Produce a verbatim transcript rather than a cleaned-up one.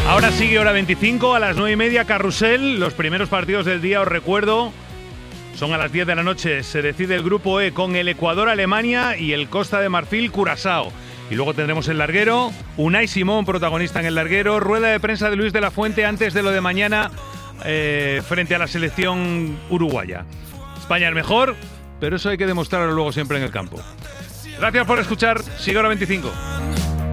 Ahora sigue hora veinticinco, a las nueve y media, Carrusel. Los primeros partidos del día, os recuerdo, son a las diez de la noche. Se decide el grupo E con el Ecuador-Alemania y el Costa de Marfil-Curazao. Y luego tendremos el larguero, Unai Simón, protagonista en el larguero, rueda de prensa de Luis de la Fuente antes de lo de mañana eh, frente a la selección uruguaya. España es mejor, pero eso hay que demostrarlo luego siempre en el campo. Gracias por escuchar, sigue hora veinticinco.